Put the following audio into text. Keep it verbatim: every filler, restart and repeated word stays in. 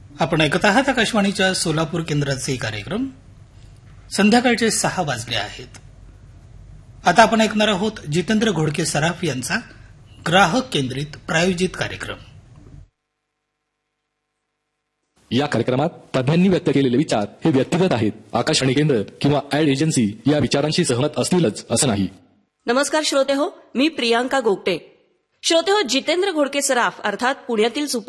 आपण ऐकत आहात आकाशवाणीच्या सोलापूर केंद्राचे कार्यक्रम. संध्याकाळचे सहा वाजले आहेत. आता आपण ऐकणार आहोत जितेंद्र घोडके सराफ यांचा ग्राहक केंद्रित प्रायोजित कार्यक्रम. या कार्यक्रमात तज्ञांनी व्यक्त केलेले विचार हे व्यक्तिगत आहेत. आकाशवाणी केंद्र किंवा ऍड एजन्सी या विचारांशी सहमत असतीलच असं नाही. नमस्कार श्रोते हो, मी प्रियांका गोगटे. श्रोते हो, जितेंद्र घोडके सराफ अर्थात पुण्यातील